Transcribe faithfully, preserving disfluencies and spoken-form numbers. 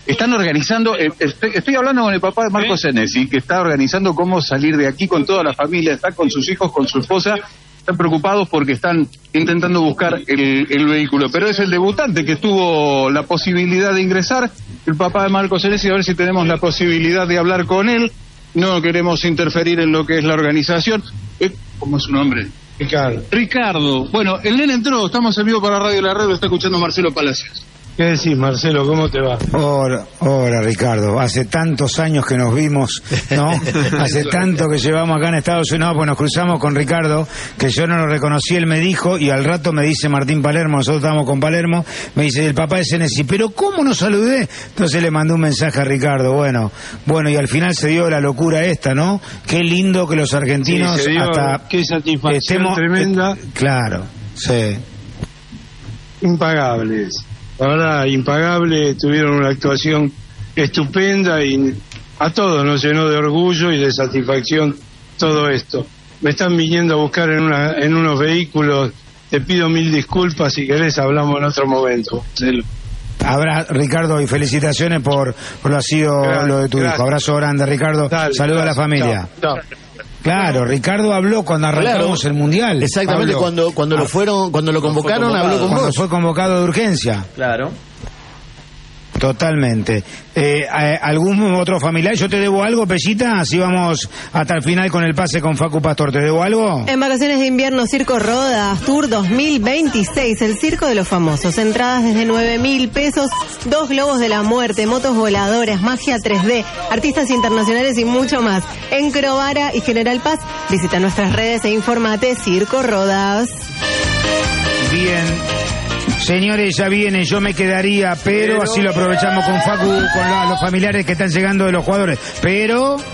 están organizando, eh, estoy, estoy hablando con el papá de Marco Senesi, que está organizando cómo salir de aquí con toda la familia, está con sus hijos, con su esposa, están preocupados porque están intentando buscar el, el vehículo, pero es el debutante que tuvo la posibilidad de ingresar, el papá de Marco Senesi, a ver si tenemos la posibilidad de hablar con él. No queremos interferir en lo que es la organización. Eh, ¿Cómo es su nombre? Ricardo. Ricardo. Bueno, el nene entró, estamos en vivo para Radio La Red, lo está escuchando Marcelo Palacios. ¿Qué decís, Marcelo? ¿Cómo te va? Hola, hola, Ricardo. Hace tantos años que nos vimos, ¿no? Hace tanto que llevamos acá en Estados Unidos, pues nos cruzamos con Ricardo, que yo no lo reconocí, él me dijo, y al rato me dice Martín Palermo, nosotros estábamos con Palermo, me dice, el papá de Senesi, pero ¿cómo no saludé? Entonces le mandé un mensaje a Ricardo, bueno, bueno, y al final se dio la locura esta, ¿no? Qué lindo que los argentinos sí, se dio, hasta... qué satisfacción estemos, tremenda. Eh, claro, sí. Impagables. La verdad, impagable, tuvieron una actuación estupenda y a todos nos llenó de orgullo y de satisfacción todo esto. Me están viniendo a buscar en una en unos vehículos, te pido mil disculpas, si querés hablamos en otro momento. Abra, Ricardo, y felicitaciones por, por lo ha sido gracias, lo de tu gracias. hijo. Abrazo grande, Ricardo. Saludos a la familia. Chao, chao. Claro, Ricardo habló cuando arrancamos claro, el Mundial. Exactamente, Pablo. cuando cuando lo fueron, cuando lo convocaron, convocado, habló con cuando vos. Fue convocado de urgencia. Claro. Totalmente. Eh, ¿Algún otro familiar? ¿Yo te debo algo, Pellita? Así vamos hasta el final con el pase con Facu Pastor. ¿Te debo algo? En vacaciones de invierno, Circo Rodas Tour dos mil veintiséis, el circo de los famosos. Entradas desde nueve mil pesos, dos globos de la muerte, motos voladoras, magia tres D, artistas internacionales y mucho más. En Crovara y General Paz, visita nuestras redes e informate. Circo Rodas. Bien. Señores, ya viene, yo me quedaría, pero, pero así lo aprovechamos con Facu, con la, los familiares que están llegando de los jugadores. Pero...